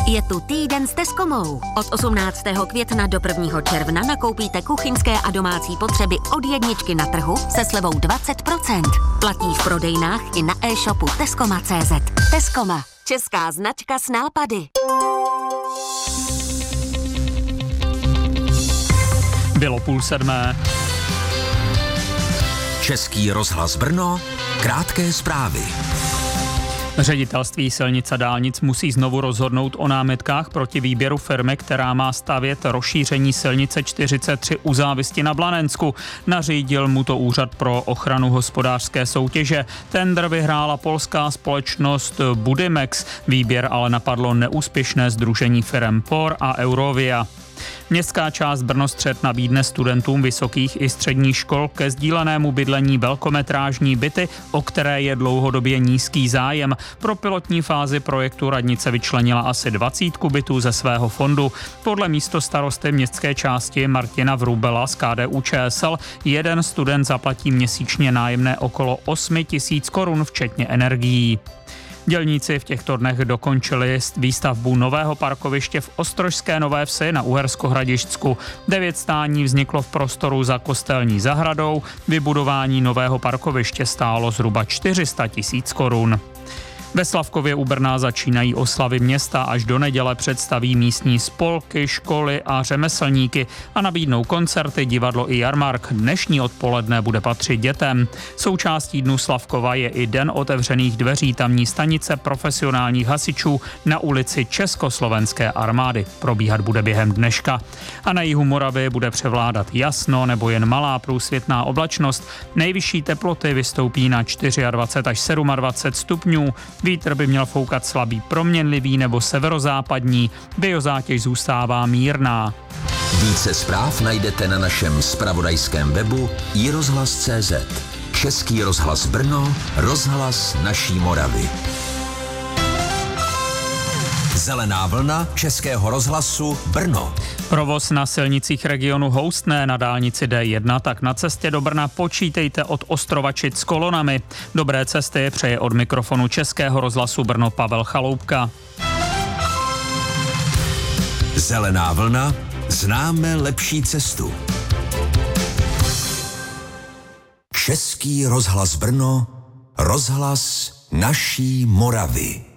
Je tu týden s Tescomou. Od 18. května do 1. června nakoupíte kuchyňské a domácí potřeby od jedničky na trhu se slevou 20%. Platí v prodejnách i na e-shopu Tescoma.cz. Tescoma. Česká značka s nápady. Bylo 6:30. Český rozhlas Brno, krátké zprávy. Ředitelství silnic a dálnic musí znovu rozhodnout o námitkách proti výběru firmy, která má stavět rozšíření silnice 43 u Závisti na Blanensku. Nařídil mu to Úřad pro ochranu hospodářské soutěže. Tendr vyhrála polská společnost Budimex. Výběr ale napadlo neúspěšné sdružení firem POR a Eurovia. Městská část Brno-Střed nabídne studentům vysokých i středních škol ke sdílenému bydlení velkometrážní byty, o které je dlouhodobě nízký zájem. Pro pilotní fázi projektu radnice vyčlenila asi 20 bytů ze svého fondu. Podle místostarosty městské části Martina Vrubela z KDU-ČSL jeden student zaplatí měsíčně nájemné okolo 8 000 korun včetně energií. Dělníci v těchto dnech dokončili výstavbu nového parkoviště v Ostrožské Nové Vsi na Uherskohradišťsku. 9 stání vzniklo v prostoru za kostelní zahradou. Vybudování nového parkoviště stálo zhruba 400 000 korun. Ve Slavkově u Brna začínají oslavy města, až do neděle představí místní spolky, školy a řemeslníky a nabídnou koncerty, divadlo i jarmark. Dnešní odpoledne bude patřit dětem. Součástí dnu Slavkova je i den otevřených dveří tamní stanice profesionálních hasičů na ulici Československé armády. Probíhat bude během dneška. A na jihu Moravy bude převládat jasno nebo jen malá průsvitná oblačnost. Nejvyšší teploty vystoupí na 24 až 27 stupňů. Vítr by měl foukat slabý proměnlivý nebo severozápadní, biozátěž zůstává mírná. Více zpráv najdete na našem zpravodajském webu iRozhlas.cz. Český rozhlas Brno, rozhlas naší Moravy. Zelená vlna Českého rozhlasu Brno. Provoz na silnicích regionu Houstné na dálnici D1, tak na cestě do Brna počítejte od Ostrovačic s kolonami. Dobré cesty přeje od mikrofonu Českého rozhlasu Brno Pavel Chaloupka. Zelená vlna, známe lepší cestu. Český rozhlas Brno, rozhlas naší Moravy.